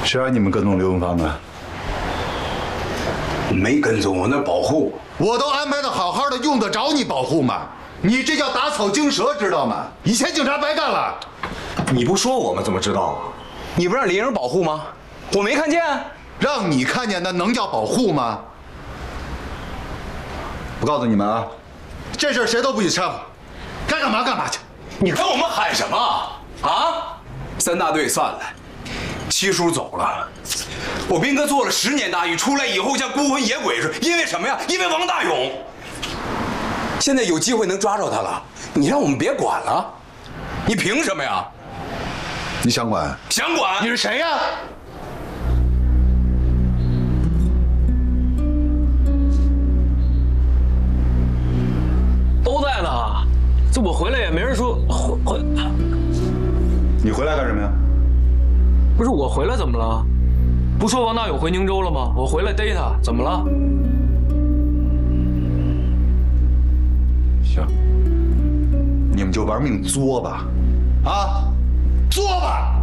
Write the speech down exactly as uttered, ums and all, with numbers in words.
谁让你们跟踪刘文芳的？ 没跟踪，我那保护。 我都安排的好好的，用得着你保护吗？你这叫打草惊蛇，知道吗？以前警察白干了。 你不说我们怎么知道啊？你不让李英保护吗？我没看见。 让你看见那能叫保护吗？我告诉你们啊，这事儿谁都不许掺和，该干嘛干嘛去。 你跟我们喊什么啊？三大队散了，七叔走了，我兵哥做了十年大狱，出来以后像孤魂野鬼似的，因为什么呀？因为王大勇。现在有机会能抓着他了，你让我们别管了，你凭什么呀？ 你想管？ 想管？ 你是谁呀？ 都在呢，这我回来也没人说回回。 你回来干什么呀？ 不是我回来怎么了？不说王大勇回宁州了吗？我回来逮他，怎么了？ 行，你们就玩命作吧，啊，作吧！